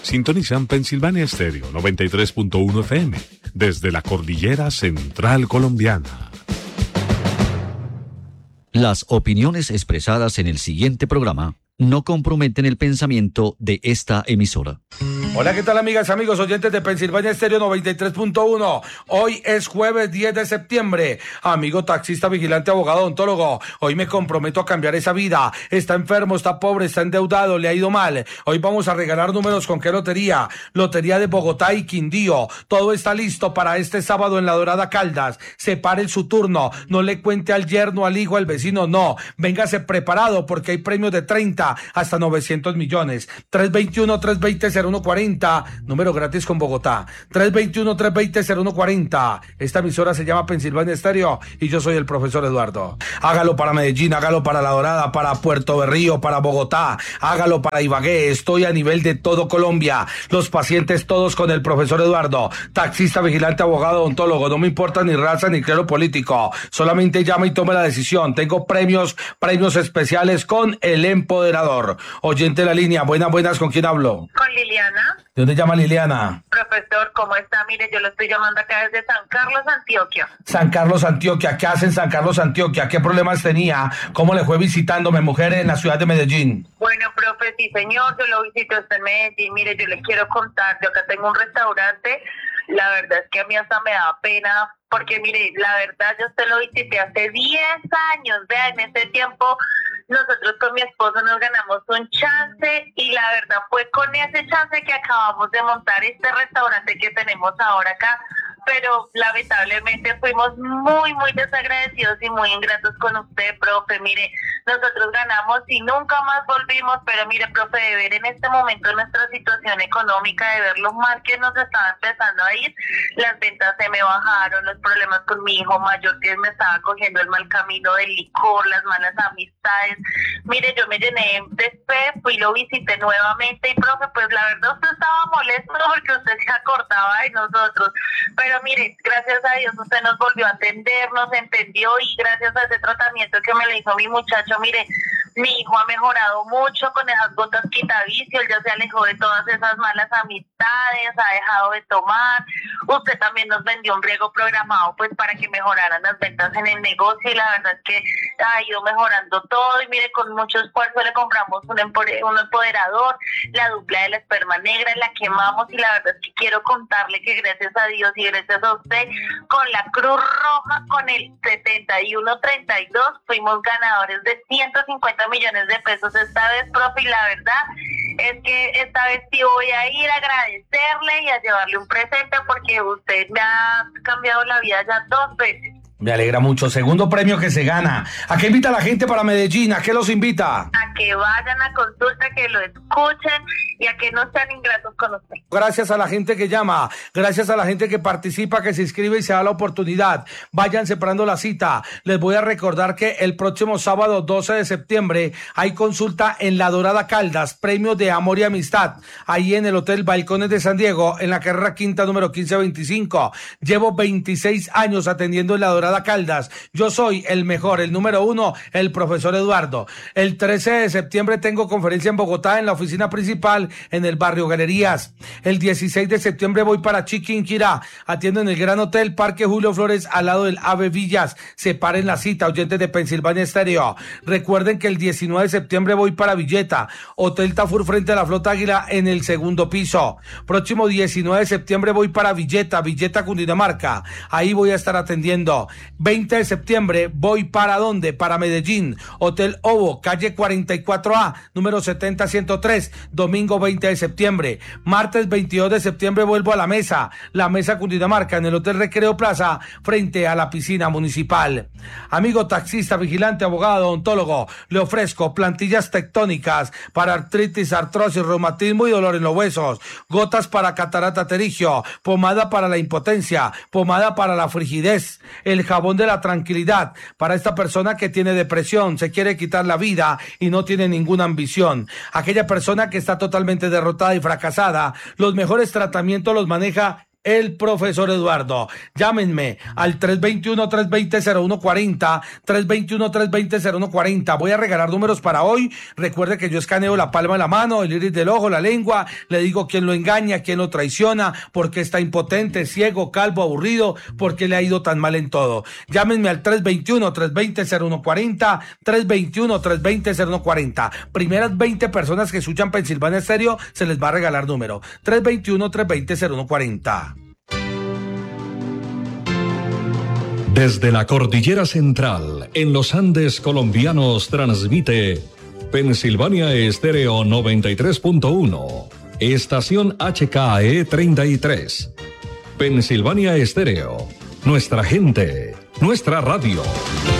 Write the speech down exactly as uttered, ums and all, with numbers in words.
Sintonizan Pensilvania Estéreo noventa y tres punto uno F M desde la cordillera central colombiana. Las opiniones expresadas en el siguiente programa no comprometen el pensamiento de esta emisora. Hola, ¿qué tal, amigas, amigos, oyentes de Pensilvania Estéreo noventa y tres punto uno? Hoy es jueves diez de septiembre. Amigo taxista, vigilante, abogado, odontólogo, hoy me comprometo a cambiar esa vida. Está enfermo, está pobre, está endeudado, le ha ido mal. Hoy vamos a regalar números con qué lotería. Lotería de Bogotá y Quindío. Todo está listo para este sábado en La Dorada Caldas. Separe su turno. No le cuente al yerno, al hijo, al vecino, no. Véngase preparado porque hay premios de treinta hasta novecientos millones. tres dos uno, tres dos cero, cero uno cuarenta. Número gratis con Bogotá. tres dos uno, tres dos cero, cero uno cuarenta. Esta emisora se llama Pensilvania Estéreo y yo soy el profesor Eduardo. Hágalo para Medellín, hágalo para La Dorada, para Puerto Berrío, para Bogotá, hágalo para Ibagué. Estoy a nivel de todo Colombia. Los pacientes todos con el profesor Eduardo. Taxista, vigilante, abogado, odontólogo. No me importa ni raza ni clero político. Solamente llama y tome la decisión. Tengo premios, premios especiales con el empoderador. Oyente de la línea, buenas, buenas, ¿con quién hablo? Con Liliana. ¿De dónde llama Liliana? Profesor, ¿cómo está? Mire, yo lo estoy llamando acá desde San Carlos, Antioquia. San Carlos, Antioquia. ¿Qué hace en San Carlos, Antioquia? ¿Qué problemas tenía? ¿Cómo le fue visitándome, mujer, en la ciudad de Medellín? Bueno, profe, sí, señor, yo lo visité a usted en Medellín. Mire, yo le quiero contar, yo acá tengo un restaurante. La verdad es que a mí hasta me da pena, porque mire, la verdad yo usted lo visité hace diez años, vea, en ese tiempo nosotros con mi esposo nos ganamos un chance y la verdad fue con ese chance que acabamos de montar este restaurante que tenemos ahora acá, pero lamentablemente fuimos muy, muy desagradecidos y muy ingratos con usted, profe. Mire, nosotros ganamos y nunca más volvimos, pero mire, profe, de ver en este momento nuestra situación económica, de ver lo mal que nos estaba empezando a ir, las ventas se me bajaron, los problemas con mi hijo mayor que me estaba cogiendo el mal camino del licor, las malas amistades. Mire, yo me llené de fe, fui, lo visité nuevamente y, profe, pues la verdad usted estaba molesto porque usted se acordaba de nosotros, pero mire, gracias a Dios usted nos volvió a atender, nos entendió y gracias a ese tratamiento que me le hizo mi muchacho, mire, mi hijo ha mejorado mucho con esas gotas quitavicios, ya se alejó de todas esas malas amistades, ha dejado de tomar. Usted también nos vendió un riego programado pues para que mejoraran las ventas en el negocio y la verdad es que ha ido mejorando todo y mire, con mucho esfuerzo le compramos un, empoder- un empoderador, la dupla de la esperma negra, la quemamos y la verdad es que quiero contarle que gracias a Dios y gracias a usted, con la Cruz Roja, con el setenta y uno treinta y dos, fuimos ganadores de ciento cincuenta millones de pesos esta vez, profe, y la verdad es que esta vez sí voy a ir a agradecerle y a llevarle un presente porque usted me ha cambiado la vida ya dos veces. Me alegra mucho. Segundo premio que se gana. ¿A qué invita la gente para Medellín? ¿A qué los invita? A que vayan a consulta, que lo escuchen y a que no sean ingratos con usted. Gracias a la gente que llama, gracias a la gente que participa, que se inscribe y se da la oportunidad. Vayan separando la cita. Les voy a recordar que el próximo sábado doce de septiembre hay consulta en La Dorada Caldas, premios de amor y amistad, ahí en el Hotel Balcones de San Diego, en la carrera quinta número quince veinticinco. Llevo veintiséis años atendiendo en La Dorada Caldas. Yo soy el mejor, el número uno, el profesor Eduardo. El trece de septiembre tengo conferencia en Bogotá en la oficina principal en el barrio Galerías. El dieciséis de septiembre voy para Chiquinquirá. Atiendo en el Gran Hotel Parque Julio Flores al lado del Ave Villas. Separen la cita, oyentes de Pensilvania Estéreo. Recuerden que el diecinueve de septiembre voy para Villeta. Hotel Tafur frente a la Flota Águila en el segundo piso. Próximo diecinueve de septiembre voy para Villeta, Villeta, Cundinamarca. Ahí voy a estar atendiendo. veinte de septiembre voy para ¿dónde? Para Medellín, Hotel Ovo, calle cuarenta y cuatro A, número setenta ciento tres, domingo veinte de septiembre. Martes veintidós de septiembre vuelvo a La Mesa, La Mesa Cundinamarca, en el Hotel Recreo Plaza, frente a la piscina municipal. Amigo taxista, vigilante, abogado, odontólogo, le ofrezco plantillas tectónicas para artritis, artrosis, reumatismo y dolor en los huesos, gotas para catarata pterigio, pomada para la impotencia, pomada para la frigidez, el jabón de la tranquilidad para esta persona que tiene depresión, se quiere quitar la vida y no tiene ninguna ambición. Aquella persona que está totalmente derrotada y fracasada, los mejores tratamientos los maneja el profesor Eduardo. Llámenme al tres dos uno, tres dos cero, cero uno cuatro cero, tres dos uno, tres dos cero, cero uno cuatro cero. Voy a regalar números para hoy. Recuerde que yo escaneo la palma de la mano, el iris del ojo, la lengua, le digo quién lo engaña, quién lo traiciona, por qué está impotente, ciego, calvo, aburrido, por qué le ha ido tan mal en todo. Llámenme al tres dos uno, tres dos cero, cero uno cuatro cero, tres dos uno, tres dos cero, cero uno cuatro cero. Primeras veinte personas que escuchan Pensilvania Estéreo se les va a regalar número tres dos uno, tres dos cero, cero uno cuatro cero. Desde la cordillera central, en los Andes colombianos, transmite Pensilvania Estéreo noventa y tres punto uno, estación H K E treinta y tres. Pensilvania Estéreo, nuestra gente, nuestra radio.